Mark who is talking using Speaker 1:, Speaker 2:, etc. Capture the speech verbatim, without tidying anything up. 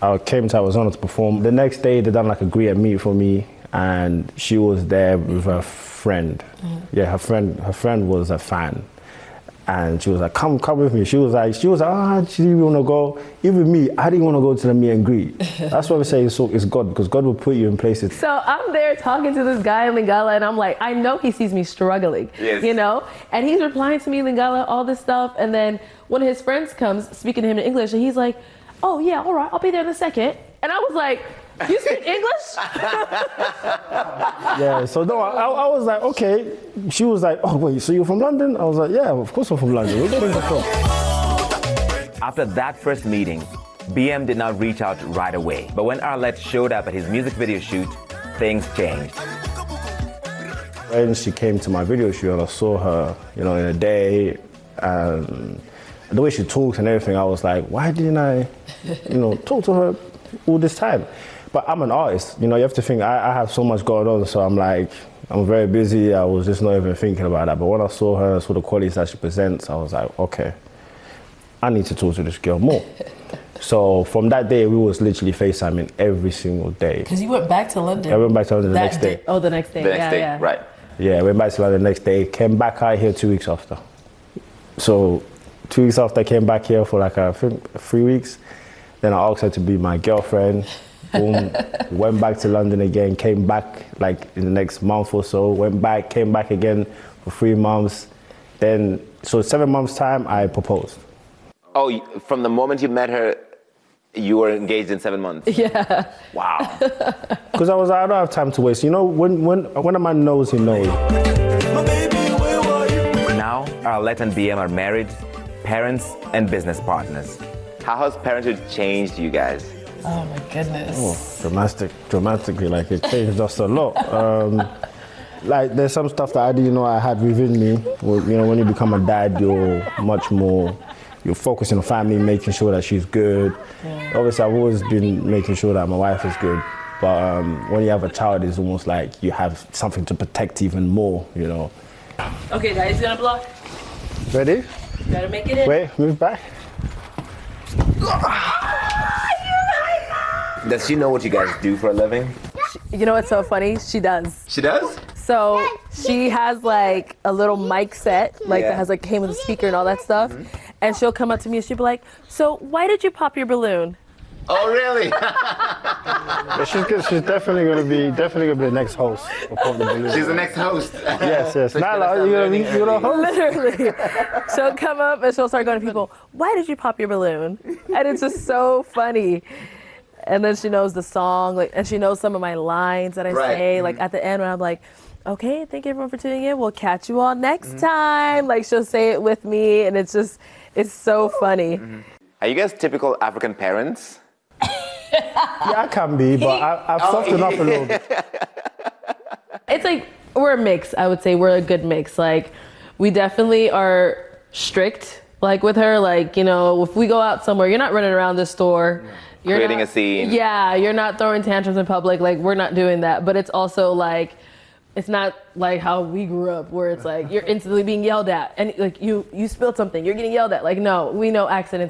Speaker 1: I came to Arizona to perform. The next day, they done like a greet and meet for me, and she was there with her friend. Mm-hmm. Yeah, her friend. Her friend was a fan, and she was like, "Come, come with me." She was like, "She was like, ah, she didn't want to go." Even me, I didn't want to go to the meet and greet. That's why we say it's, it's God, because God will put you in places.
Speaker 2: So I'm there talking to this guy in Lingala, and I'm like, I know he sees me struggling, yes. you know, and he's replying to me in Lingala, all this stuff, and then one of his friends comes speaking to him in English, and he's like, "Oh yeah, all right, I'll be there in a second." And I was like, "You speak English?"
Speaker 1: Yeah, so no, I, I was like, okay. She was like, "Oh wait, so you're from London?" I was like, "Yeah, of course I'm from London. Where do you think I'm from?"
Speaker 3: After that first meeting, B M did not reach out right away. But when Arlette showed up at his music video shoot, things changed.
Speaker 1: When she came to my video shoot and I saw her, you know, in a day, and the way she talks and everything, I was like, why didn't I, you know, talk to her all this time? But I'm an artist, you know, you have to think, I, I have so much going on, so I'm like, I'm very busy, I was just not even thinking about that. But when I saw her, saw the qualities that she presents, I was like, okay, I need to talk to this girl more. So from that day, we was literally FaceTiming every single day.
Speaker 2: Because you went back to London.
Speaker 1: I went back to London the
Speaker 2: that
Speaker 1: next day.
Speaker 2: day. Oh, the next day,
Speaker 3: the next
Speaker 2: yeah,
Speaker 3: day.
Speaker 2: yeah.
Speaker 3: Right.
Speaker 1: Yeah, I went back to London the next day, came back out here two weeks after. So two weeks after I came back here for like, I think, three weeks. Then I asked her to be my girlfriend. Boom, went back to London again, came back like in the next month or so, went back, came back again for three months. Then, so seven months time, I proposed.
Speaker 3: Oh, from the moment you met her, you were engaged in seven months?
Speaker 2: Yeah.
Speaker 3: Wow.
Speaker 1: Because I was like, I don't have time to waste. You know, when, when, when a man knows, he knows.
Speaker 3: Now, Arlette and B M are married, parents, and business partners. How has parenthood changed you guys?
Speaker 2: Oh my goodness.
Speaker 1: Oh, dramatic, dramatically, like it changed us a lot. Um, like there's some stuff that I didn't know I had within me. Well, you know, when you become a dad, you're much more, you're focusing on family, making sure that she's good. Yeah. Obviously, I've always been making sure that my wife is good. But um, when you have a child, it's almost like you have something to protect even more, you know.
Speaker 2: Okay, guys, you gonna block?
Speaker 1: Ready?
Speaker 2: You gotta make it in.
Speaker 1: Wait, move back.
Speaker 3: Does she know what you guys do for a living?
Speaker 2: You know what's so funny? She does.
Speaker 3: She does?
Speaker 2: So she has like a little mic set, like
Speaker 3: yeah.
Speaker 2: that has like came with a speaker and all that stuff. Mm-hmm. And she'll come up to me and she'll be like, "So why did you pop your balloon?"
Speaker 3: Oh, really?
Speaker 1: Yeah, she's good. She's definitely gonna be definitely gonna be the next host of Pop the Balloon.
Speaker 3: She's the next host.
Speaker 1: Yes, yes. Nyla, you're gonna be you're the host.
Speaker 2: Literally, she'll come up and she'll start going to people. "Why did you pop your balloon?" And it's just so funny. And then she knows the song, like, and she knows some of my lines that I
Speaker 3: right.
Speaker 2: say,
Speaker 3: mm-hmm.
Speaker 2: like at the end when I'm like, "Okay, thank you everyone for tuning in. We'll catch you all next mm-hmm. time." Like she'll say it with me, and it's just, it's so funny.
Speaker 3: Mm-hmm. Are you guys typical African parents?
Speaker 1: Yeah, I can be, but I, I've softened up a little bit.
Speaker 2: It's like, we're a mix, I would say. We're a good mix. Like, we definitely are strict, like with her. Like, you know, if we go out somewhere, you're not running around the store. You're
Speaker 3: creating
Speaker 2: not,
Speaker 3: a scene.
Speaker 2: Yeah, you're not throwing tantrums in public. Like, we're not doing that. But it's also like, it's not like how we grew up, where it's like you're instantly being yelled at, and like you you spilled something, you're getting yelled at. Like, no, we know accidents